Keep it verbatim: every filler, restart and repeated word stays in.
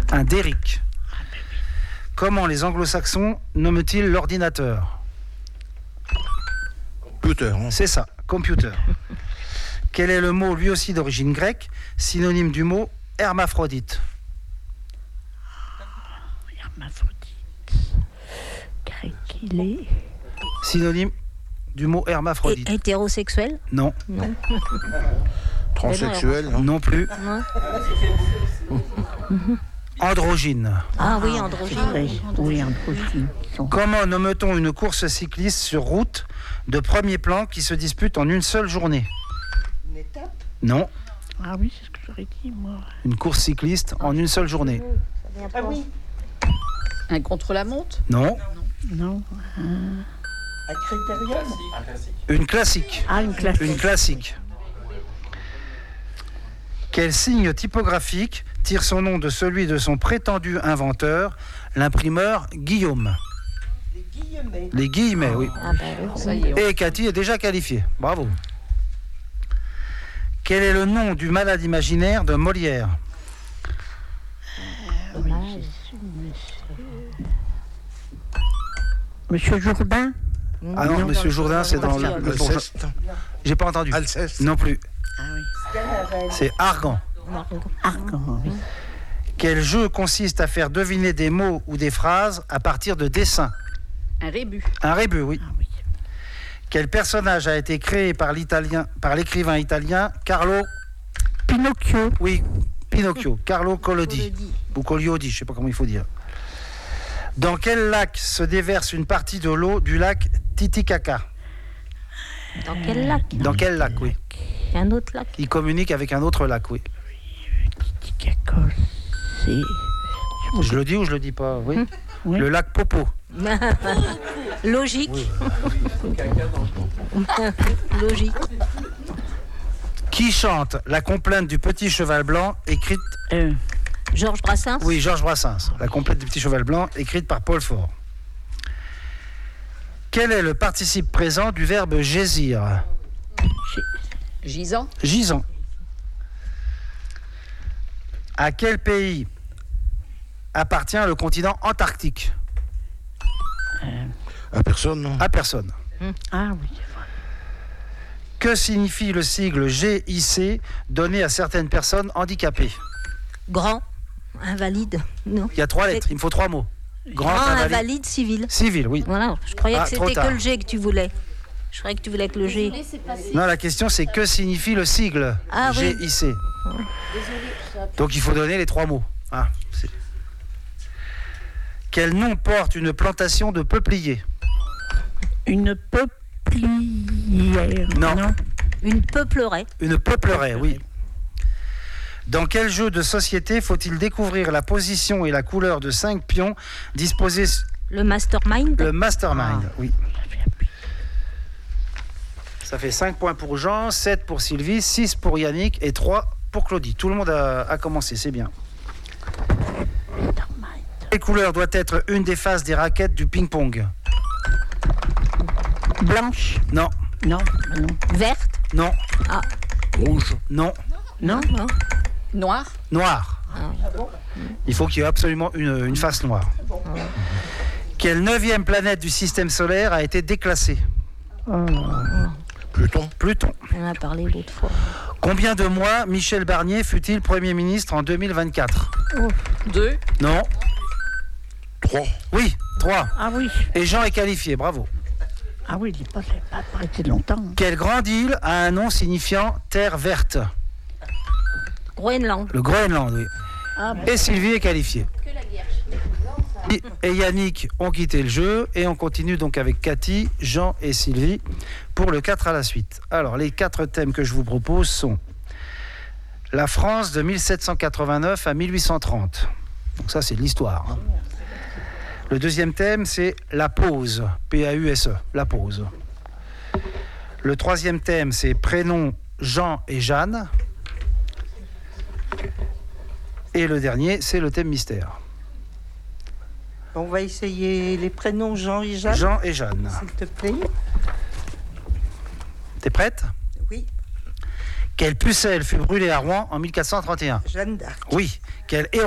Un derrick. Comment les anglo-saxons nomment-ils l'ordinateur? Computer. Hein. C'est ça, computer. Quel est le mot, lui aussi d'origine grecque, synonyme du mot hermaphrodite? Hermaphrodite. Grec, il est. Synonyme du mot hermaphrodite. Et hétérosexuel? Non. Non. Transsexuel. Non, non plus. Non. Androgyne. Ah oui, androgyne. Oui, androgyne. Comment nomme-t-on une course cycliste sur route de premier plan qui se dispute en une seule journée? Une étape? Non. Ah oui, c'est ce que j'aurais dit, moi. Une course cycliste en une seule journée. Ah oui. Un contre-la-montre? Non. Non. Un critérium? Une classique. Ah, une classique. Une classique. Quel signe typographique tire son nom de celui de son prétendu inventeur, l'imprimeur Guillaume? Les guillemets. Les guillemets, oui. Ah bah oui. Ça y est. Et Cathy est déjà qualifiée. Bravo. Quel est le nom du malade imaginaire de Molière? Monsieur Jourdain? Ah non, Non, Monsieur dans- Jourdain, dans- c'est dans- dans le, dans- le bourgeois. Alceste. J'ai pas entendu. Alceste. Non plus. Ah oui. C'est Argan. Argan, oui. Quel jeu consiste à faire deviner des mots ou des phrases à partir de dessins? Un rébut. Un rébut, oui. Ah oui. Quel personnage a été créé par l'italien, par l'écrivain italien Carlo? Pinocchio. Oui, Pinocchio. Carlo Collodi. Collodi. Ou Collodi, je sais pas comment il faut dire. Dans quel lac se déverse une partie de l'eau du lac Titicaca? Dans quel lac? Dans quel lac, oui. Il y a un autre lac. Il communique avec un autre lac, oui. Titicaca, c'est. Je le dis ou je le dis pas? Oui. Oui. Le lac Popo. Logique. Logique. Qui chante la complainte du petit cheval blanc écrite... Euh, Georges Brassens? Oui, Georges Brassens. La complainte du petit cheval blanc écrite par Paul Fort. Quel est le participe présent du verbe gésir? Gisant? Gisant. À quel pays appartient le continent antarctique? À personne, non? À personne. ah oui. Que signifie le sigle G I C donné à certaines personnes handicapées? Grand. Invalide. Non. Il y a trois lettres, il me faut trois mots. Grand, Grand, invalide, invalide, civil. civil, oui. Voilà. Je croyais Ah, que trop c'était tard. que le G que tu voulais. Je croyais que tu voulais que le G. Non, la question c'est que signifie le sigle Ah, G oui. I C. Donc il faut donner les trois mots. Ah, c'est- Quel nom porte une plantation de peupliers? Une peuplière. Non. Une peuplerait. Une peupleraie, oui. Dans quel jeu de société faut-il découvrir la position et la couleur de cinq pions disposés sur Le mastermind. le mastermind? Oui. Ça fait cinq points pour Jean, sept pour Sylvie, six pour Yannick et trois pour Claudie. Tout le monde a, a commencé, c'est bien. Quelle couleur doit être une des faces des raquettes du ping-pong? Blanche. Non, Non. Non. Verte. non, Rouge. non, Non. Non. Noir? noir. Il faut qu'il y ait absolument une, une face noire. Quelle neuvième planète du système solaire a été déclassée? Oh. Pluton. Pluton. On en a parlé l'autre fois. Combien de mois Michel Barnier fut-il Premier ministre en deux mille vingt-quatre? Deux? Non. Trois. Oui, trois. Ah oui. Et Jean est qualifié, bravo. Ah oui, il n'est pas, pas prêté longtemps. Quelle grande île a un nom signifiant terre verte? Groenland. Le Groenland, oui. Ah, ben. Et Sylvie est qualifiée. Et- Et Yannick ont quitté le jeu et on continue donc avec Cathy, Jean et Sylvie pour le quatre à la suite. Alors les quatre thèmes que je vous propose sont la France de mille sept cent quatre-vingt-neuf à mille huit cent trente. Donc ça c'est de l'histoire. hein. Le deuxième thème c'est la pause, P A U S E, la pause. Le troisième thème c'est prénoms Jean et Jeanne. Et le dernier c'est le thème mystère. On va essayer les prénoms Jean et Jeanne, Jean et Jeanne. s'il te plaît. T'es prête? Oui, Quelle pucelle fut brûlée à Rouen en mille quatre cent trente et un? Jeanne d'Arc. Oui. Quel héros